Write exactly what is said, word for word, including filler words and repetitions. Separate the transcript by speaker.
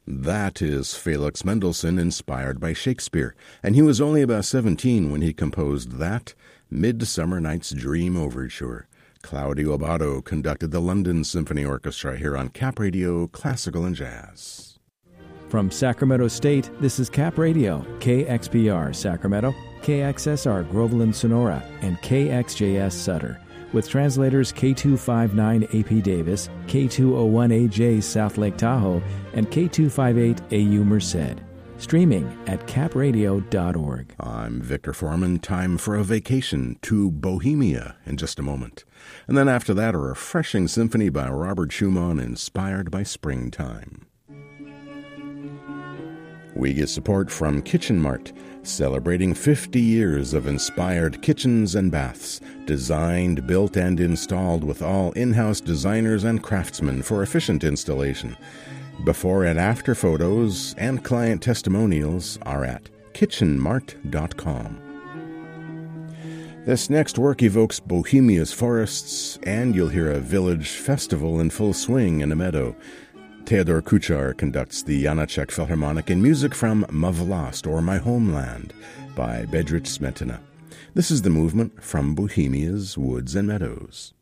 Speaker 1: That is Felix Mendelssohn, inspired by Shakespeare, and he was only about seventeen when he composed that Midsummer Night's Dream Overture. Claudio Abbado conducted the London Symphony Orchestra here on Cap Radio Classical and Jazz.
Speaker 2: From Sacramento State, this is Cap Radio, K X P R Sacramento, K X S R Groveland Sonora, and K X J S Sutter, with translators K two fifty-nine A P Davis, K two oh one A J South Lake Tahoe, and K two fifty-eight A U Merced. Streaming at cap radio dot org.
Speaker 1: I'm Victor Foreman. Time for a vacation to Bohemia in just a moment. And then after that, a refreshing symphony by Robert Schumann, inspired by springtime. We get support from Kitchen Mart, celebrating fifty years of inspired kitchens and baths, designed, built, and installed with all in-house designers and craftsmen for efficient installation. Before and after photos and client testimonials are at kitchen mart dot com. This next work evokes Bohemia's forests, and you'll hear a village festival in full swing in a meadow. Theodor Kuchar conducts the Janacek Philharmonic in music from Ma Vlast, or My Homeland, by Bedřich Smetana. This is the movement from Bohemia's Woods and Meadows.